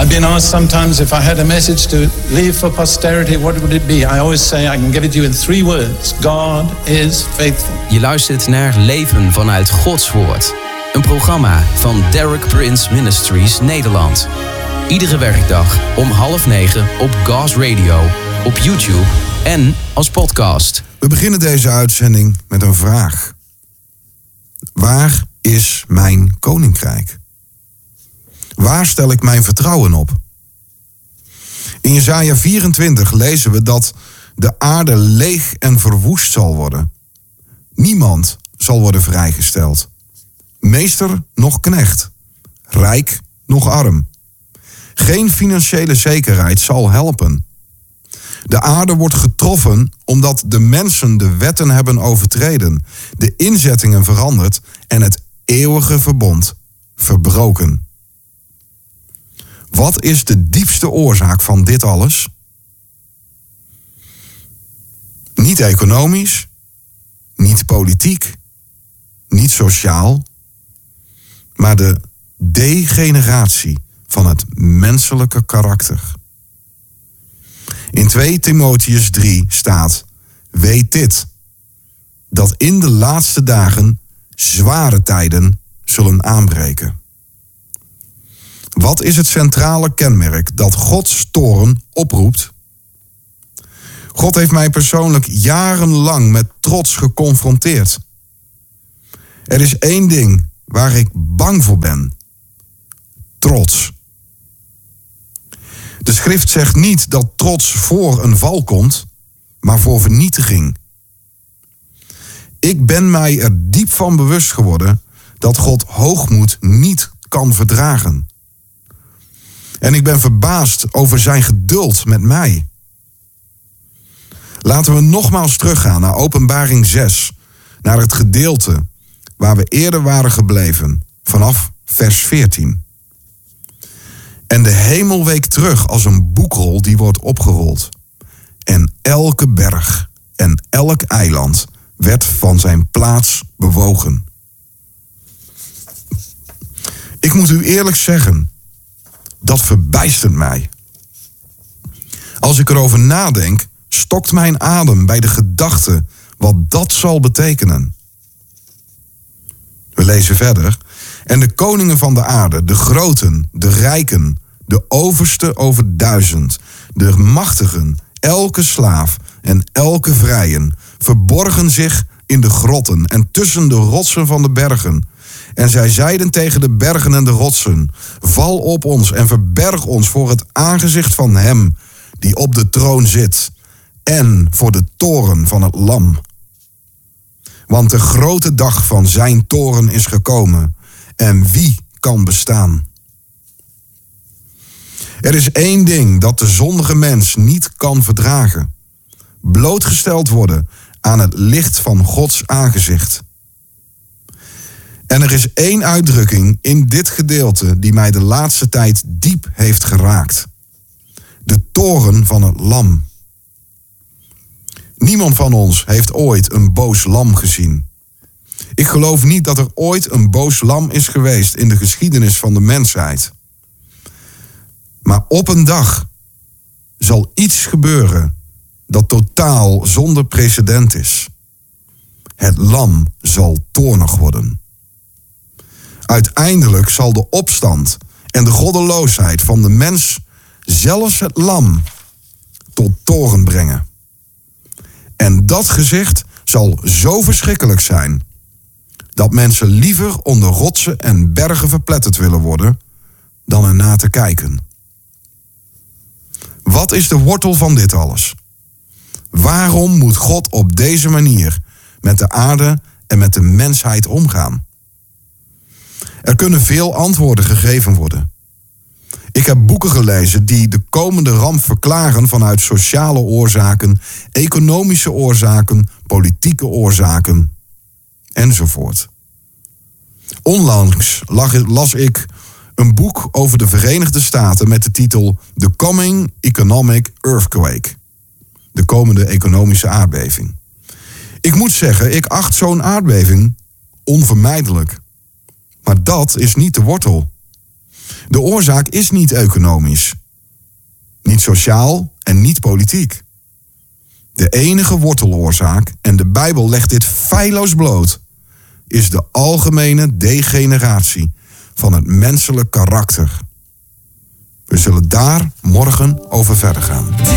I've been asked sometimes if I had a message to leave for posterity, what would it be? I always say I can give it to you in 3 words. God is faithful. Je luistert naar Leven vanuit Gods Woord. Een programma van Derek Prince Ministries Nederland. Iedere werkdag om 8:30 op Gas Radio, op YouTube en als podcast. We beginnen deze uitzending met een vraag. Waar is mijn koninkrijk? Waar stel ik mijn vertrouwen op? In Jesaja 24 lezen we dat de aarde leeg en verwoest zal worden. Niemand zal worden vrijgesteld. Meester noch knecht. Rijk noch arm. Geen financiële zekerheid zal helpen. De aarde wordt getroffen omdat de mensen de wetten hebben overtreden, de inzettingen veranderd en het eeuwige verbond verbroken. Wat is de diepste oorzaak van dit alles? Niet economisch, niet politiek, niet sociaal, maar de degeneratie van het menselijke karakter. In 2 Timotheüs 3 staat: weet dit, dat in de laatste dagen zware tijden zullen aanbreken. Wat is het centrale kenmerk dat Gods toorn oproept? God heeft mij persoonlijk jarenlang met trots geconfronteerd. Er is 1 ding waar ik bang voor ben: trots. De schrift zegt niet dat trots voor een val komt, maar voor vernietiging. Ik ben mij er diep van bewust geworden dat God hoogmoed niet kan verdragen. En ik ben verbaasd over zijn geduld met mij. Laten we nogmaals teruggaan naar Openbaring 6, naar het gedeelte waar we eerder waren gebleven, vanaf vers 14. En de hemel week terug als een boekrol die wordt opgerold. En elke berg en elk eiland werd van zijn plaats bewogen. Ik moet u eerlijk zeggen, dat verbijstert mij. Als ik erover nadenk, stokt mijn adem bij de gedachte wat dat zal betekenen. We lezen verder. En de koningen van de aarde, de groten, de rijken, de overste over 1000, de machtigen, elke slaaf en elke vrijen, verborgen zich in de grotten en tussen de rotsen van de bergen. En zij zeiden tegen de bergen en de rotsen: val op ons en verberg ons voor het aangezicht van hem die op de troon zit en voor de toren van het lam. Want de grote dag van zijn toren is gekomen en wie kan bestaan? Er is 1 ding dat de zondige mens niet kan verdragen: blootgesteld worden aan het licht van Gods aangezicht. En er is 1 uitdrukking in dit gedeelte die mij de laatste tijd diep heeft geraakt: de toren van het lam. Niemand van ons heeft ooit een boos lam gezien. Ik geloof niet dat er ooit een boos lam is geweest in de geschiedenis van de mensheid. Maar op een dag zal iets gebeuren dat totaal zonder precedent is. Het lam zal toornig worden. Uiteindelijk zal de opstand en de goddeloosheid van de mens zelfs het lam tot toorn brengen. En dat gezicht zal zo verschrikkelijk zijn dat mensen liever onder rotsen en bergen verpletterd willen worden dan ernaar te kijken. Wat is de wortel van dit alles? Waarom moet God op deze manier met de aarde en met de mensheid omgaan? Er kunnen veel antwoorden gegeven worden. Ik heb boeken gelezen die de komende ramp verklaren vanuit sociale oorzaken, economische oorzaken, politieke oorzaken enzovoort. Onlangs las ik een boek over de Verenigde Staten met de titel The Coming Economic Earthquake. De komende economische aardbeving. Ik moet zeggen, ik acht zo'n aardbeving onvermijdelijk. Maar dat is niet de wortel. De oorzaak is niet economisch, niet sociaal en niet politiek. De enige worteloorzaak, en de Bijbel legt dit feilloos bloot, is de algemene degeneratie van het menselijk karakter. We zullen daar morgen over verder gaan.